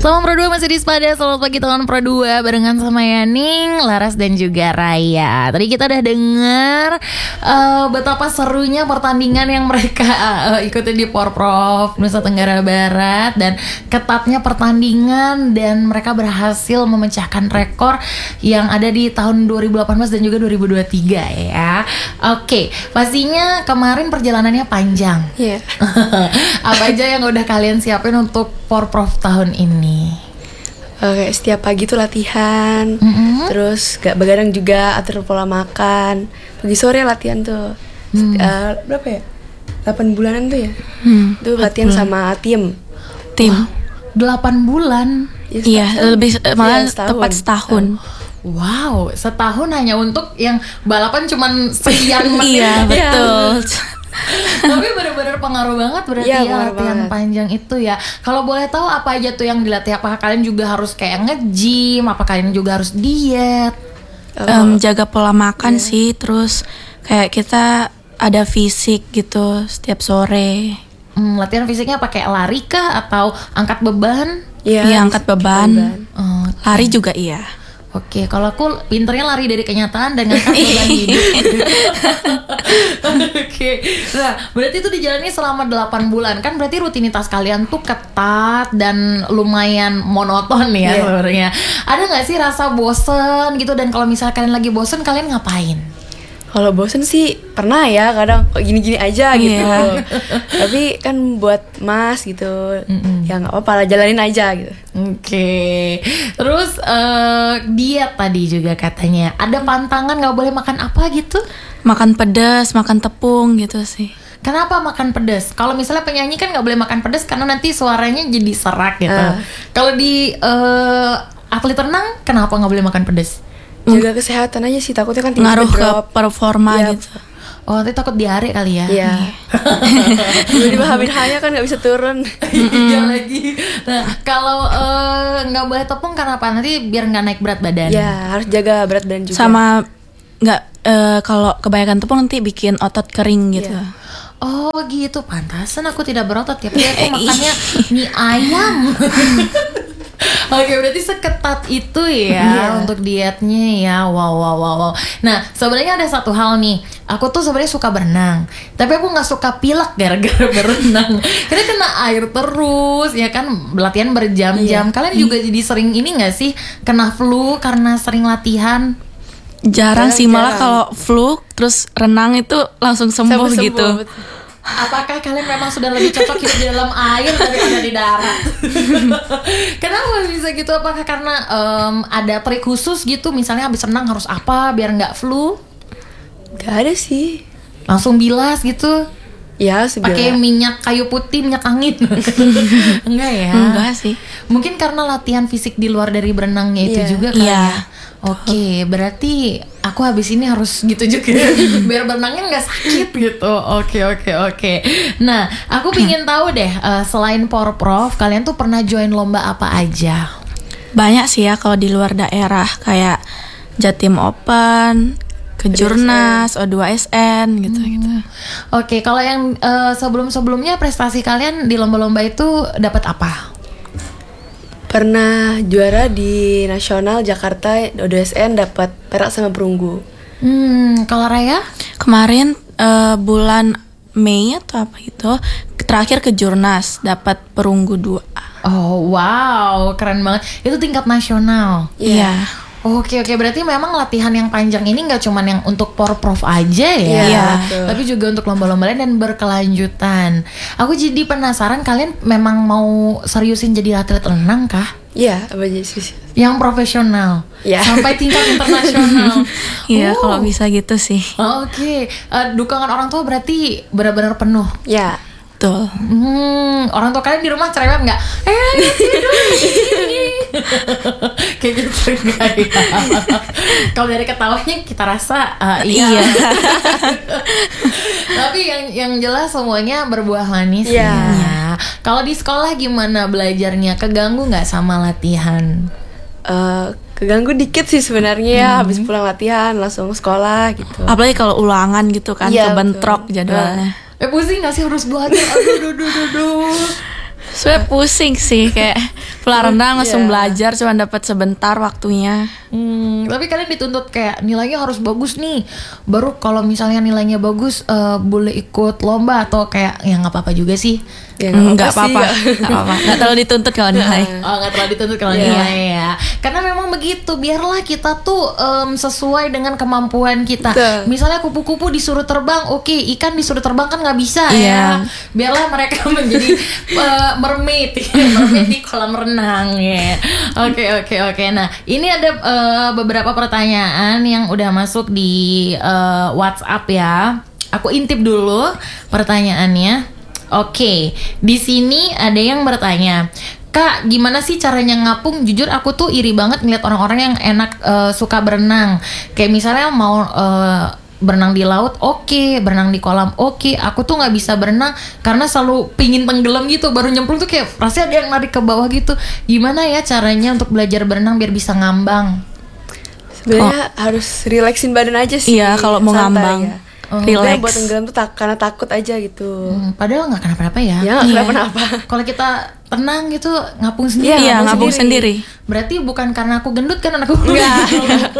Selamat Pro 2 masih di Spada. Selamat pagi teman Pro 2 barengan sama Yaning, Laras dan juga Raya. Tadi kita udah dengar betapa serunya pertandingan yang mereka ikuti di Porprov Nusa Tenggara Barat, dan ketatnya pertandingan, dan mereka berhasil memecahkan rekor yang ada di tahun 2018 dan juga 2023 ya. Oke, pastinya kemarin perjalanannya panjang. Iya. Apa aja yang udah kalian siapin untuk Porprov tahun ini? Oke, setiap pagi tuh latihan, terus gak begadang juga, atur pola makan. Pagi sore latihan tuh. Berapa ya? 8 bulanan tuh ya. Itu latihan sama tim. Wah, 8 bulan. Iya, lebih malah tepat setahun. Wow, setahun hanya untuk yang balapan cuman sekian menit. Iya, betul. Tapi benar-benar pengaruh banget berarti ya latihan panjang itu ya. Kalau boleh tahu apa aja tuh yang dilatih? Apakah kalian juga harus kayak nge-gym? Apa kalian juga harus diet? Jaga pola makan sih, terus kayak kita ada fisik gitu setiap sore. Latihan fisiknya pakai lari kah atau angkat beban? Iya, angkat beban. Lari juga iya. Oke, kalau aku pinternya lari dari kenyataan dan ngangkat beban hidup. Oke, nah berarti itu dijalani selama 8 bulan. Kan berarti rutinitas kalian tuh ketat dan lumayan monoton ya sebenarnya. Ada gak sih rasa bosen gitu? Dan kalau misalnya kalian lagi bosen, kalian ngapain? Kalau bosen sih pernah ya, kadang kok gini-gini aja gitu. Tapi kan buat mas gitu, ya nggak apa-apa lah, jalanin aja gitu. Oke. Terus diet tadi juga katanya ada pantangan, nggak boleh makan apa gitu? Makan pedas, makan tepung gitu sih. Kenapa makan pedas? Kalau misalnya penyanyi kan nggak boleh makan pedas karena nanti suaranya jadi serak gitu. Kalau di atlet renang kenapa nggak boleh makan pedas? Jaga kesehatan aja sih, takutnya kan ngaruh ke performa gitu. Oh, nanti takut diare kali ya? Iya. Tiba-tiba hamil-hamilnya kan nggak bisa turun. Iya lagi. Nah, kalau nggak boleh tepung karena apa? Nanti biar nggak naik berat badan. Ya, harus jaga berat badan juga. Sama nggak kalau kebanyakan tepung nanti bikin otot kering gitu. Oh gitu, pantasan aku tidak berotot ya. Tapi aku makannya mie ayam. Oke, berarti seketat itu ya untuk dietnya ya. Wow. Nah, sebenarnya ada satu hal nih. Aku tuh sebenarnya suka berenang, tapi aku nggak suka pilek gara-gara berenang. Karena kena air terus, ya kan, latihan berjam-jam. Kalian juga jadi sering ini nggak sih kena flu karena sering latihan? Jarang sih, malah kalau flu terus renang itu langsung sembuh gitu. Apakah kalian memang sudah lebih cocok hidup di dalam air daripada di darat? Kenapa bisa gitu? Apakah karena ada trik khusus gitu? Misalnya habis renang harus apa biar nggak flu? Gak ada sih. Langsung bilas gitu? Ya, pakai minyak kayu putih, minyak angin? Enggak ya? Enggak sih. Mungkin karena latihan fisik di luar dari berenangnya itu juga kali ya. Oke, berarti aku habis ini harus gitu juga biar berenangnya nggak sakit gitu. Oke. Nah, aku pingin tahu deh, selain Porprov, kalian tuh pernah join lomba apa aja? Banyak sih ya kalau di luar daerah, kayak Jatim Open, Kejurnas, O2SN gitu. Oke, kalau yang sebelum-sebelumnya prestasi kalian di lomba-lomba itu dapat apa? Pernah juara di nasional Jakarta, O2SN dapat perak sama perunggu. Kalau Raya? Kemarin bulan Mei atau apa gitu, terakhir ke Jurnas dapat perunggu 2. Oh wow, keren banget. Itu tingkat nasional. Iya. Oke, berarti memang latihan yang panjang ini nggak cuma yang untuk Porprov aja ya, tapi juga untuk lomba-lomba lain dan berkelanjutan. Aku jadi penasaran, kalian memang mau seriusin jadi atlet renang kah? Iya, apa aja sih? Yang profesional, sampai tingkat internasional. Iya, kalau bisa gitu sih. Oke, dukungan orang tua berarti benar-benar penuh. Ya. Betul. Orang tua kalian di rumah cerewet nggak? Tidur ini. Kayak gitu nggak ya? Kalau dari ketawanya kita rasa iya. Tapi yang jelas semuanya berbuah manis ya. Kalau di sekolah gimana belajarnya? Keganggu nggak sama latihan? Keganggu dikit sih sebenarnya ya, habis pulang latihan langsung sekolah gitu. Apalagi kalau ulangan gitu kan, kebentrok jadwalnya. Pusing gak sih harus belajar? Aduh. Sebenernya pusing sih, kayak pulang renang langsung belajar cuma dapat sebentar waktunya. Tapi kalian dituntut kayak nilainya harus bagus nih. Baru kalau misalnya nilainya bagus boleh ikut lomba atau kayak ya nggak apa-apa juga sih. Ya, Nggak apa-apa. Nggak terlalu dituntut kalau nilai. Oh, nggak terlalu dituntut kalau nilai ya. Karena memang begitu. Biarlah kita tuh sesuai dengan kemampuan kita. Betul. Misalnya kupu-kupu disuruh terbang, oke, ikan disuruh terbang kan nggak bisa ya. Biarlah mereka menjadi mermaid, mermaid di kolam renang ya. Oke. Nah, ini ada beberapa pertanyaan yang udah masuk di WhatsApp ya. Aku intip dulu pertanyaannya. Oke, di sini ada yang bertanya, Kak, gimana sih caranya ngapung? Jujur aku tuh iri banget ngeliat orang-orang yang enak suka berenang. Kayak misalnya mau berenang di laut, oke, berenang di kolam, oke. Aku tuh nggak bisa berenang karena selalu pingin tenggelam gitu. Baru nyemplung tuh kayak rasanya ada yang narik ke bawah gitu. Gimana ya caranya untuk belajar berenang biar bisa ngambang? Sebenarnya harus relaxin badan aja sih. Iya, kalau mau santai ngambang. ya. Relax. Buat tenggelam tuh karena takut aja gitu. Padahal nggak kenapa-napa ya. Ya nggak kenapa-napa. Kalau kita tenang gitu ngapung sendiri. Iya, ngapung sendiri. Berarti bukan karena aku gendut kan anakku. Enggak.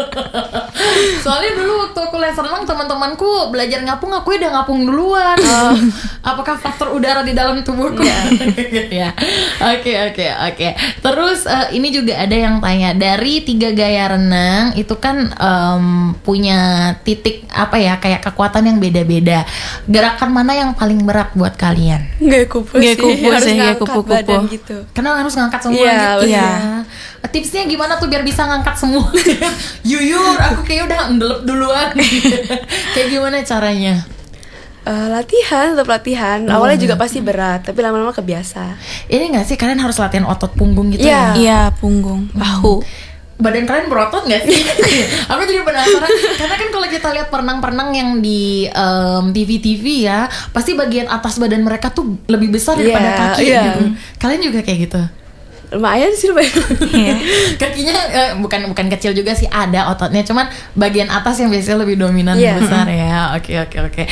Soalnya dulu waktu aku les renang teman-temanku belajar ngapung, aku udah ngapung duluan. Apakah faktor udara di dalam tubuhku? Ya. Oke. Terus ini juga ada yang tanya, dari 3 gaya renang itu kan punya titik apa ya, kayak kekuatan yang beda-beda. Gerakan mana yang paling berat buat kalian? Nggak kupu sih. Harus Harus ngangkat ngangkat kupu-kupu. badan gitu. Karena harus ngangkat semua Iya, gitu bener. ya. Tipsnya gimana tuh biar bisa ngangkat semua? Yuyur, aku kayaknya udah ngelep duluan. Kayak gimana caranya? Tetap latihan. Awalnya juga pasti berat, tapi lama-lama kebiasa. Ini nggak sih kalian harus latihan otot punggung gitu ya? Iya, punggung, bahu. Badan kalian berotot nggak sih? Aku jadi penasaran karena kan kalau kita lihat perenang-perenang yang di TV-TV ya, pasti bagian atas badan mereka tuh lebih besar daripada kaki gitu. Kalian juga kayak gitu? Lumayan sih Kakinya bukan kecil juga sih, ada ototnya, cuman bagian atas yang biasanya lebih dominan besar ya. Oke.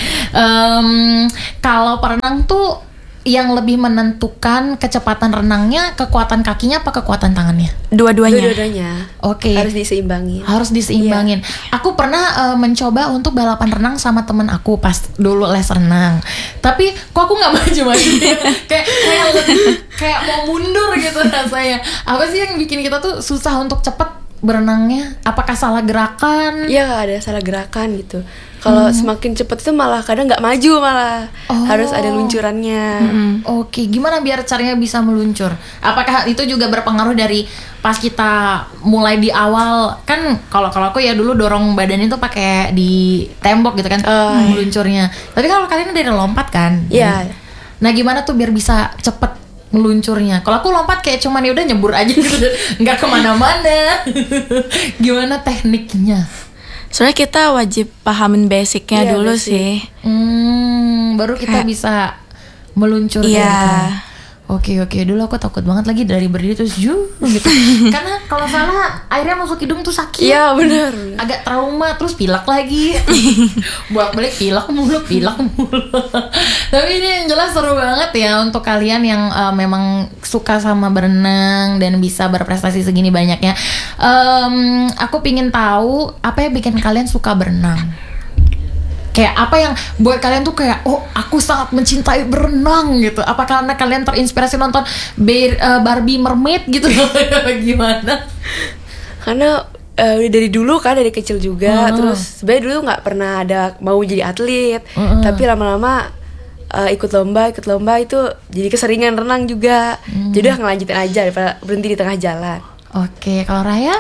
Kalau perenang tuh yang lebih menentukan kecepatan renangnya kekuatan kakinya apa kekuatan tangannya? Dua-duanya. Oke. Harus diseimbangin. Aku pernah mencoba untuk balapan renang sama temen aku pas dulu les renang. Tapi kok aku nggak maju-maju ya? kayak mau mundur gitu rasanya. Apa sih yang bikin kita tuh susah untuk cepet berenangnya? Apakah salah gerakan? Iya, ada salah gerakan gitu. Kalau semakin cepet itu malah kadang nggak maju, malah harus ada luncurannya. Oke, gimana biar caranya bisa meluncur? Apakah itu juga berpengaruh dari pas kita mulai di awal? Kan kalau aku ya dulu dorong badan itu pakai di tembok gitu kan, meluncurnya. Tapi kalau kalian dari lompat kan? Iya. Nah, gimana tuh biar bisa cepet meluncurnya? Kalau aku lompat kayak cuman ya udah nyebur aja gitu, nggak kemana-mana. Gimana tekniknya? Soalnya kita wajib pahamin basicnya dulu sih. Baru kita bisa meluncur. Iya. Oke. Dulu aku takut banget lagi dari berdiri terus gitu. Karena kalau salah airnya masuk hidung tuh sakit. Iya, benar. Agak trauma, terus pilek lagi. Bolak-balik pilek mulu. Tapi ini yang jelas seru banget ya untuk kalian yang memang suka sama berenang dan bisa berprestasi segini banyaknya. Aku pingin tahu apa yang bikin kalian suka berenang. Kayak apa yang buat kalian tuh kayak, oh aku sangat mencintai berenang gitu. Apa karena kalian terinspirasi nonton Barbie Mermaid gitu? Gimana? Karena dari dulu kan, dari kecil juga. Terus sebenarnya dulu nggak pernah ada mau jadi atlet. Tapi lama-lama ikut lomba itu jadi keseringan renang juga. Jadi udah ngelanjutin aja daripada berhenti di tengah jalan. Oke, kalau Raya?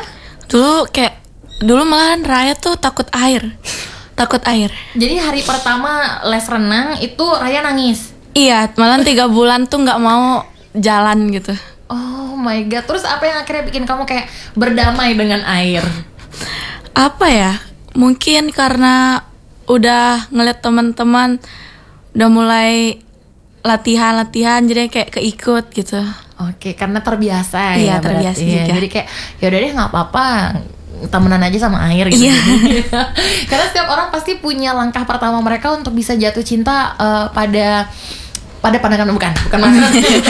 Dulu malahan Raya tuh takut air. Jadi hari pertama les renang itu Raya nangis? Iya, malah 3 bulan tuh nggak mau jalan gitu. Oh my god, terus apa yang akhirnya bikin kamu kayak berdamai dengan air? Apa ya, mungkin karena udah ngeliat teman-teman udah mulai latihan jadi kayak keikut gitu. Oke, karena terbiasa ya. Iya, berarti terbiasa ya. juga. Jadi kayak ya udah deh nggak apa-apa, temenan aja sama air gitu. Iya. Karena setiap orang pasti punya langkah pertama mereka untuk bisa jatuh cinta pada pada pandangan bukan makanan.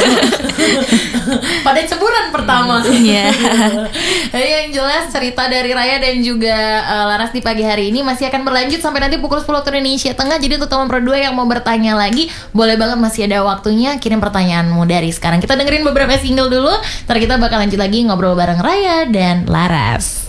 Pada ceburan pertama. Iya. Yang jelas cerita dari Raya dan juga Laras di pagi hari ini masih akan berlanjut sampai nanti pukul 10 waktu Indonesia Tengah. Jadi untuk teman Pro 2 yang mau bertanya lagi, boleh banget, masih ada waktunya, kirim pertanyaanmu dari sekarang. Kita dengerin beberapa single dulu, ntar kita bakal lanjut lagi ngobrol bareng Raya dan Laras.